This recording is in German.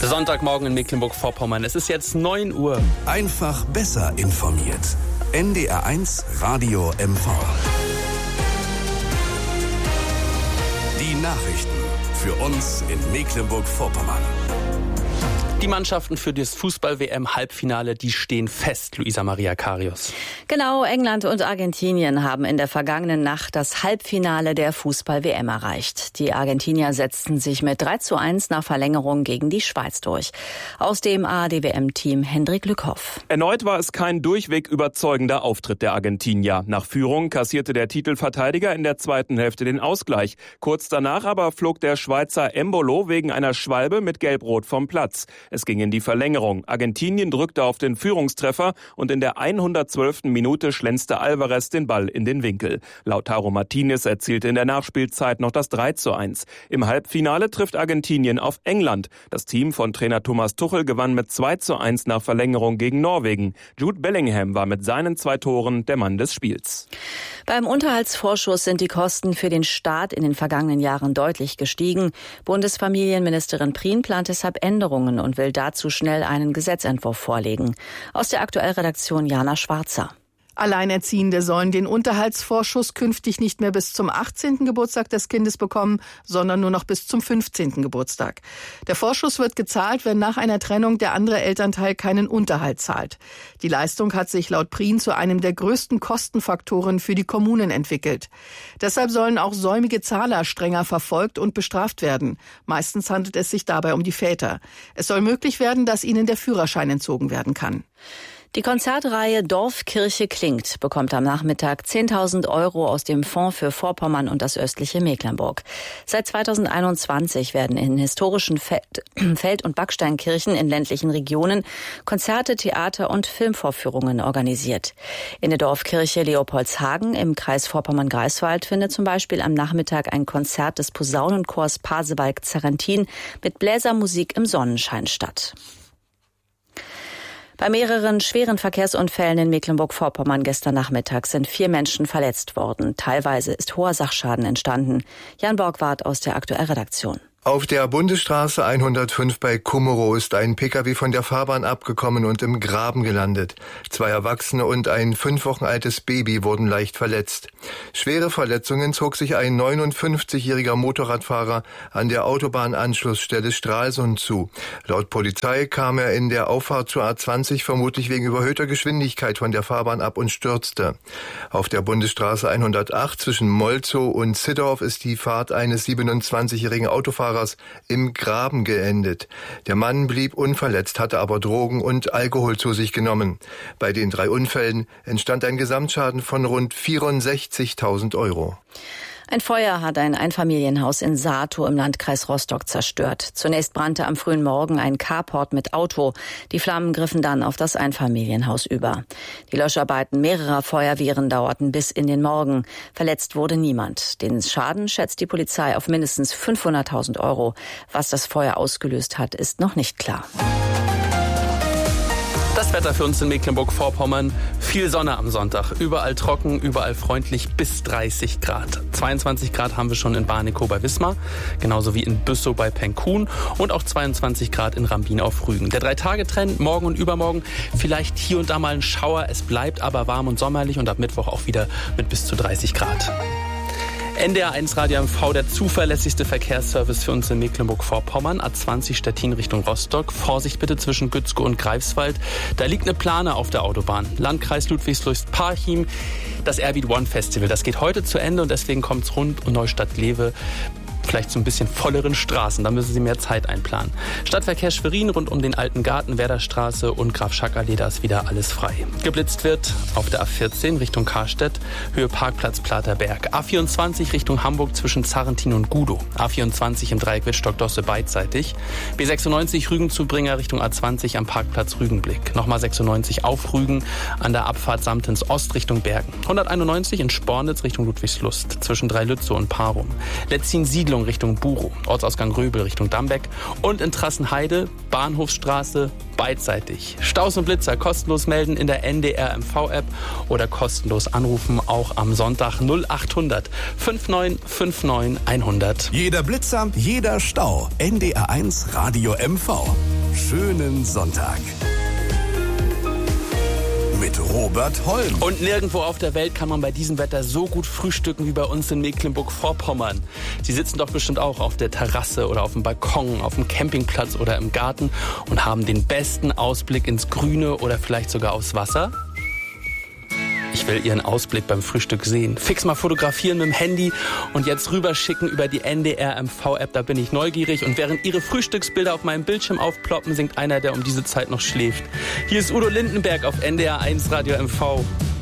Sonntagmorgen in Mecklenburg-Vorpommern. Es ist jetzt 9 Uhr. Einfach besser informiert. NDR1 Radio MV. Die Nachrichten für uns in Mecklenburg-Vorpommern. Die Mannschaften für das Fußball-WM-Halbfinale, die stehen fest, Luisa Maria Karius. Genau, England und Argentinien haben in der vergangenen Nacht das Halbfinale der Fußball-WM erreicht. Die Argentinier setzten sich mit 3:1 nach Verlängerung gegen die Schweiz durch. Aus dem ARD-WM-Team Hendrik Lückhoff. Erneut war es kein durchweg überzeugender Auftritt der Argentinier. Nach Führung kassierte der Titelverteidiger in der zweiten Hälfte den Ausgleich. Kurz danach aber flog der Schweizer Embolo wegen einer Schwalbe mit Gelb-Rot vom Platz. Es ging in die Verlängerung. Argentinien drückte auf den Führungstreffer und in der 112. Minute schlänzte Alvarez den Ball in den Winkel. Lautaro Martinez erzielte in der Nachspielzeit noch das 3:1. Im Halbfinale trifft Argentinien auf England. Das Team von Trainer Thomas Tuchel gewann mit 2:1 nach Verlängerung gegen Norwegen. Jude Bellingham war mit seinen 2 Toren der Mann des Spiels. Beim Unterhaltsvorschuss sind die Kosten für den Staat in den vergangenen Jahren deutlich gestiegen. Bundesfamilienministerin Prien plant deshalb Änderungen und will dazu schnell einen Gesetzentwurf vorlegen. Aus der Aktuellredaktion Jana Schwarzer. Alleinerziehende sollen den Unterhaltsvorschuss künftig nicht mehr bis zum 18. Geburtstag des Kindes bekommen, sondern nur noch bis zum 15. Geburtstag. Der Vorschuss wird gezahlt, wenn nach einer Trennung der andere Elternteil keinen Unterhalt zahlt. Die Leistung hat sich laut Prien zu einem der größten Kostenfaktoren für die Kommunen entwickelt. Deshalb sollen auch säumige Zahler strenger verfolgt und bestraft werden. Meistens handelt es sich dabei um die Väter. Es soll möglich werden, dass ihnen der Führerschein entzogen werden kann. Die Konzertreihe Dorf, Kirche, Klingt bekommt am Nachmittag 10.000 € aus dem Fonds für Vorpommern und das östliche Mecklenburg. Seit 2021 werden in historischen Feld- und Backsteinkirchen in ländlichen Regionen Konzerte, Theater und Filmvorführungen organisiert. In der Dorfkirche Leopoldshagen im Kreis Vorpommern-Greifswald findet zum Beispiel am Nachmittag ein Konzert des Posaunenchors Pasewalk-Zerentin mit Bläsermusik im Sonnenschein statt. Bei mehreren schweren Verkehrsunfällen in Mecklenburg-Vorpommern gestern Nachmittag sind 4 Menschen verletzt worden. Teilweise ist hoher Sachschaden entstanden. Jan Borgward aus der Aktuellredaktion. Auf der Bundesstraße 105 bei Kummerow ist ein Pkw von der Fahrbahn abgekommen und im Graben gelandet. 2 Erwachsene und ein 5 Wochen altes Baby wurden leicht verletzt. Schwere Verletzungen zog sich ein 59-jähriger Motorradfahrer an der Autobahnanschlussstelle Stralsund zu. Laut Polizei kam er in der Auffahrt zur A20 vermutlich wegen überhöhter Geschwindigkeit von der Fahrbahn ab und stürzte. Auf der Bundesstraße 108 zwischen Molzow und Ziddorf ist die Fahrt eines 27-jährigen Autofahrers im Graben geendet. Der Mann blieb unverletzt, hatte aber Drogen und Alkohol zu sich genommen. Bei den 3 Unfällen entstand ein Gesamtschaden von rund 64.000 €. Ein Feuer hat ein Einfamilienhaus in Saatow im Landkreis Rostock zerstört. Zunächst brannte am frühen Morgen ein Carport mit Auto. Die Flammen griffen dann auf das Einfamilienhaus über. Die Löscharbeiten mehrerer Feuerwehren dauerten bis in den Morgen. Verletzt wurde niemand. Den Schaden schätzt die Polizei auf mindestens 500.000 €. Was das Feuer ausgelöst hat, ist noch nicht klar. Das Wetter für uns in Mecklenburg-Vorpommern. Viel Sonne am Sonntag. Überall trocken, überall freundlich bis 30 Grad. 22 Grad haben wir schon in Barnekow bei Wismar, genauso wie in Büssow bei Penkhuhn und auch 22 Grad in Rambin auf Rügen. Der 3-Tage-Trend morgen und übermorgen vielleicht hier und da mal ein Schauer. Es bleibt aber warm und sommerlich und ab Mittwoch auch wieder mit bis zu 30 Grad. NDR1 Radio MV, der zuverlässigste Verkehrsservice für uns in Mecklenburg-Vorpommern. A20 Stettin Richtung Rostock. Vorsicht bitte zwischen Gützkow und Greifswald. Da liegt eine Plane auf der Autobahn. Landkreis Ludwigslust-Parchim. Das Airbeat One Festival, das geht heute zu Ende und deswegen kommt es rund um Neustadt-Lewe vielleicht so ein bisschen volleren Straßen. Da müssen Sie mehr Zeit einplanen. Stadtverkehr Schwerin rund um den Alten Garten, Werderstraße und Graf-Schack-Allee, da ist wieder alles frei. Geblitzt wird auf der A14 Richtung Karstedt, Höhe Parkplatz Platerberg. A24 Richtung Hamburg zwischen Zarrentin und Gudow. A24 im Dreieck Wittstock-Dosse beidseitig. B96 Rügen-Zubringer Richtung A20 am Parkplatz Rügenblick. Nochmal 96 auf Rügen an der Abfahrt Samtens Ost Richtung Bergen. 191 in Spornitz Richtung Ludwigslust zwischen Dreilützow und Parum. Letzin-Siedlung Richtung Burow, Ortsausgang Röbel Richtung Dambeck und in Trassenheide, Bahnhofsstraße, beidseitig. Staus und Blitzer kostenlos melden in der NDR MV-App oder kostenlos anrufen, auch am Sonntag 0800 5959 100. Jeder Blitzer, jeder Stau. NDR1 Radio MV. schönen Sonntag. Mit Robert Holm. Und nirgendwo auf der Welt kann man bei diesem Wetter so gut frühstücken wie bei uns in Mecklenburg-Vorpommern. Sie sitzen doch bestimmt auch auf der Terrasse oder auf dem Balkon, auf dem Campingplatz oder im Garten und haben den besten Ausblick ins Grüne oder vielleicht sogar aufs Wasser. Ich will Ihren Ausblick beim Frühstück sehen. Fix mal fotografieren mit dem Handy und jetzt rüberschicken über die NDR MV-App. Da bin ich neugierig. Und während Ihre Frühstücksbilder auf meinem Bildschirm aufploppen, singt einer, der um diese Zeit noch schläft. Hier ist Udo Lindenberg auf NDR 1 Radio MV.